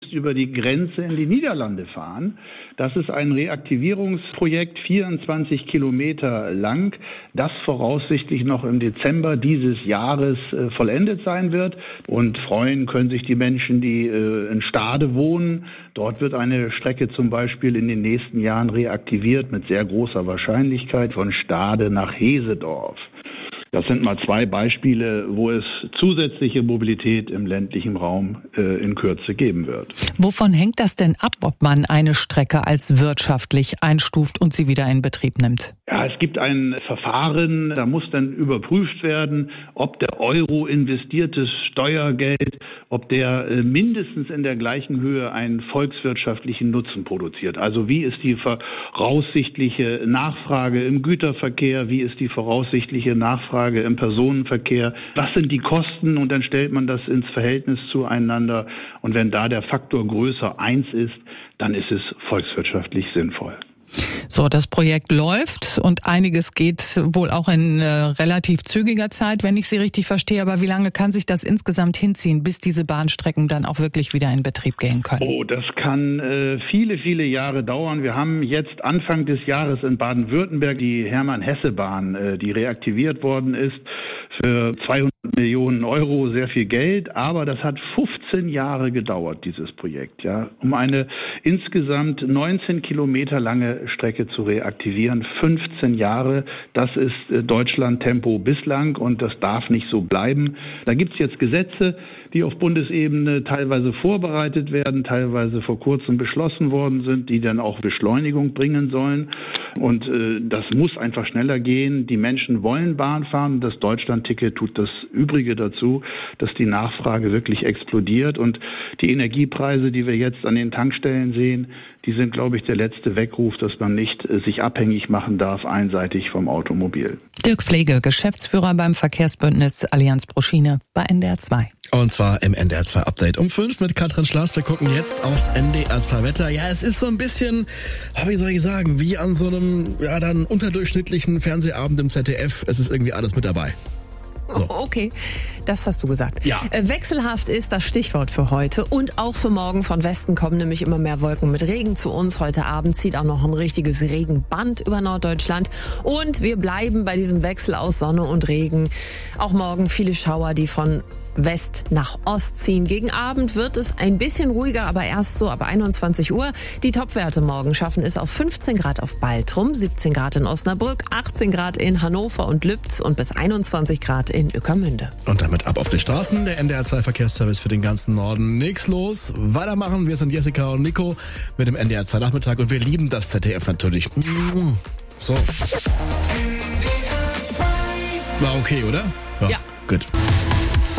demnächst über die Grenze in die Niederlande fahren. Das ist ein Reaktivierungsprojekt, 24 Kilometer lang, das voraussichtlich noch im Dezember dieses Jahres vollendet sein wird. Und freuen können sich die Menschen, die in Stade wohnen. Dort wird eine Strecke zum Beispiel in den nächsten Jahren reaktiviert mit sehr großer Wahrscheinlichkeit von Stade nach Hesendorf. Das sind mal 2 Beispiele, wo es zusätzliche Mobilität im ländlichen Raum in Kürze geben wird. Wovon hängt das denn ab, ob man eine Strecke als wirtschaftlich einstuft und sie wieder in Betrieb nimmt? Ja, es gibt ein Verfahren, da muss dann überprüft werden, ob der Euro investiertes Steuergeld, ob der mindestens in der gleichen Höhe einen volkswirtschaftlichen Nutzen produziert. Also wie ist die voraussichtliche Nachfrage im Güterverkehr, wie ist die voraussichtliche Nachfrage im Personenverkehr, was sind die Kosten, und dann stellt man das ins Verhältnis zueinander, und wenn da der Faktor größer 1 ist, dann ist es volkswirtschaftlich sinnvoll. So, das Projekt läuft und einiges geht wohl auch in relativ zügiger Zeit, wenn ich Sie richtig verstehe. Aber wie lange kann sich das insgesamt hinziehen, bis diese Bahnstrecken dann auch wirklich wieder in Betrieb gehen können? Oh, das kann viele, viele Jahre dauern. Wir haben jetzt Anfang des Jahres in Baden-Württemberg die Hermann-Hesse-Bahn, die reaktiviert worden ist, für 200 Millionen Euro, sehr viel Geld, aber das hat 15 Jahre gedauert, dieses Projekt, ja, um eine insgesamt 19 Kilometer lange Strecke zu reaktivieren. 15 Jahre, das ist Deutschland-Tempo bislang, und das darf nicht so bleiben. Da gibt's jetzt Gesetze, die auf Bundesebene teilweise vorbereitet werden, teilweise vor kurzem beschlossen worden sind, die dann auch Beschleunigung bringen sollen. Und das muss einfach schneller gehen. Die Menschen wollen Bahn fahren. Das Deutschland-Ticket tut das Übrige dazu, dass die Nachfrage wirklich explodiert. Und die Energiepreise, die wir jetzt an den Tankstellen sehen, die sind, glaube ich, der letzte Weckruf, dass man nicht sich abhängig machen darf, einseitig vom Automobil. Dirk Pflege, Geschäftsführer beim Verkehrsbündnis Allianz pro Schiene bei NDR 2. Und zwar im NDR 2 Update um 5 mit Katrin Schlaß. Wir gucken jetzt aufs NDR 2 Wetter. Ja, es ist so ein bisschen, wie soll ich sagen, wie an so einem, ja, dann unterdurchschnittlichen Fernsehabend im ZDF. Es ist irgendwie alles mit dabei. So. Okay, das hast du gesagt. Ja. Wechselhaft ist das Stichwort für heute und auch für morgen. Von Westen kommen nämlich immer mehr Wolken mit Regen zu uns. Heute Abend zieht auch noch ein richtiges Regenband über Norddeutschland. Und wir bleiben bei diesem Wechsel aus Sonne und Regen. Auch morgen viele Schauer, die von West nach Ost ziehen. Gegen Abend wird es ein bisschen ruhiger, aber erst so ab 21 Uhr. Die Topwerte morgen schaffen es auf 15 Grad auf Baltrum, 17 Grad in Osnabrück, 18 Grad in Hannover und Lübz und bis 21 Grad in Ueckermünde. Und damit ab auf die Straßen. Der NDR 2 Verkehrsservice für den ganzen Norden. Nichts los. Weitermachen. Wir sind Jessica und Nico mit dem NDR 2 Nachmittag und wir lieben das ZDF natürlich. So. War okay, oder? Ja. Gut.